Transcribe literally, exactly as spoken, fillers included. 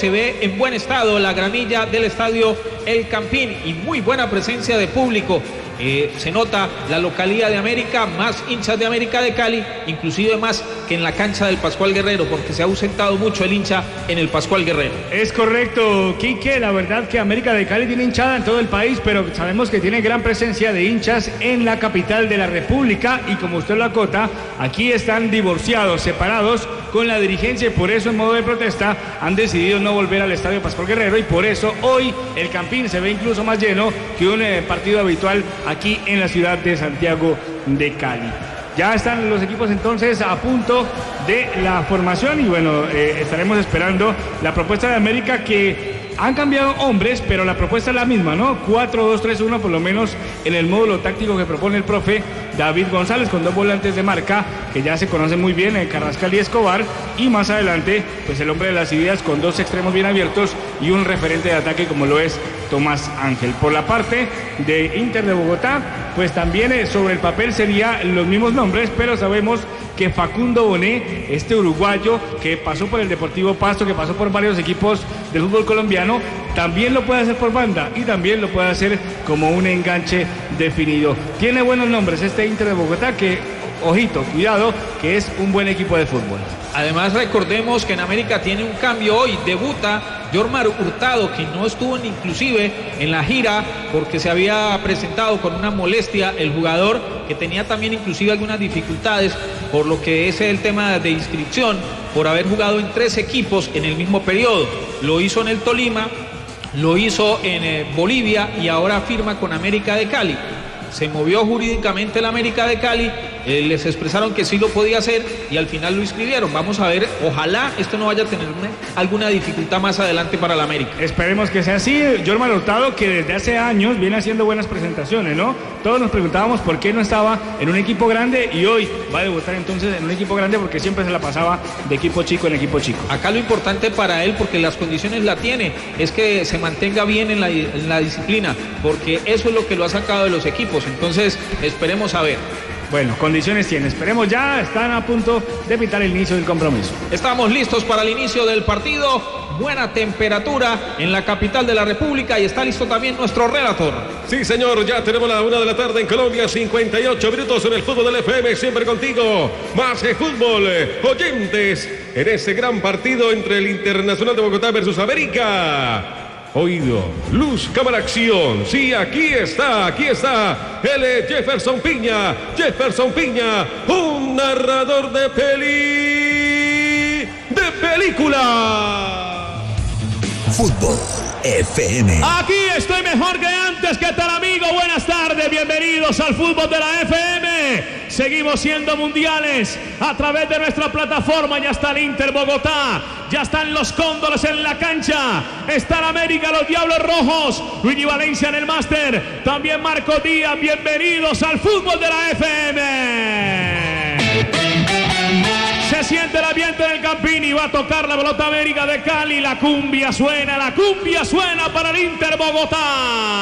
se ve en buen estado la gramilla del estadio El Campín y muy buena presencia de público. Eh, se nota la localidad de América, más hinchas de América de Cali, inclusive más que en la cancha del Pascual Guerrero, porque se ha ausentado mucho el hincha en el Pascual Guerrero. Es correcto, Quique, la verdad que América de Cali tiene hinchada en todo el país, pero sabemos que tiene gran presencia de hinchas en la capital de la República y como usted lo acota, aquí están divorciados, separados con la dirigencia y por eso en modo de protesta han decidido no volver al estadio Pascual Guerrero y por eso hoy el Campín se ve incluso más lleno que un eh, partido habitual aquí en la ciudad de Santiago de Cali. Ya están los equipos entonces a punto de la formación y bueno, eh, estaremos esperando la propuesta de América que han cambiado hombres, pero la propuesta es la misma, ¿no? cuatro dos tres uno por lo menos en el módulo táctico que propone el profe David González con dos volantes de marca que ya se conocen muy bien, eh, Carrascal y Escobar, y más adelante pues el hombre de las ideas con dos extremos bien abiertos y un referente de ataque como lo es Tomás Ángel. Por la parte de Inter de Bogotá, pues también eh, sobre el papel serían los mismos nombres, pero sabemos que Facundo Bonet, este uruguayo que pasó por el Deportivo Pasto, que pasó por varios equipos del fútbol colombiano, también lo puede hacer por banda y también lo puede hacer como un enganche definido. Tiene buenos nombres este Inter de Bogotá que, ojito, cuidado, que es un buen equipo de fútbol. Además recordemos que en América tiene un cambio hoy, debuta Yormar Hurtado, que no estuvo inclusive en la gira porque se había presentado con una molestia el jugador que tenía también inclusive algunas dificultades por lo que es el tema de inscripción por haber jugado en tres equipos en el mismo periodo. Lo hizo en el Tolima, lo hizo en eh, Bolivia y ahora firma con América de Cali. Se movió jurídicamente el América de Cali, eh, les expresaron que sí lo podía hacer y al final lo inscribieron. Vamos a ver, ojalá esto no vaya a tener una, alguna dificultad más adelante para la América. Esperemos que sea así. Yormar Hurtado, que desde hace años viene haciendo buenas presentaciones, ¿no? Todos nos preguntábamos por qué no estaba en un equipo grande y hoy va a debutar entonces en un equipo grande porque siempre se la pasaba de equipo chico en equipo chico. Acá lo importante para él, porque las condiciones la tiene, es que se mantenga bien en la, en la disciplina, porque eso es lo que lo ha sacado de los equipos. Entonces esperemos a ver. Bueno, condiciones tiene, esperemos ya, están a punto de pitar el inicio del compromiso. Estamos listos para el inicio del partido, buena temperatura en la capital de la República y está listo también nuestro relator. Sí señor, ya tenemos la una de la tarde en Colombia, cincuenta y ocho minutos en el fútbol del F M, siempre contigo, más que fútbol, oyentes, en este gran partido entre el Internacional de Bogotá versus América. Oído, luz, cámara, acción. Sí, aquí está, aquí está el Jefferson Piña. Jefferson Piña, un narrador de peli... de película. Fútbol F M. Aquí estoy mejor que antes. ¿Qué tal, amigo? Buenas tardes, bienvenidos al fútbol de la F M. Seguimos siendo mundiales a través de nuestra plataforma. Ya está el Inter Bogotá, ya están los Cóndores en la cancha, está el América, los Diablos Rojos, Luigi Valencia en el máster, también Marco Díaz. Bienvenidos al fútbol de la F M. Se siente el ambiente del Campín y va a tocar la pelota América de Cali. La cumbia suena, la cumbia suena para el Inter Bogotá.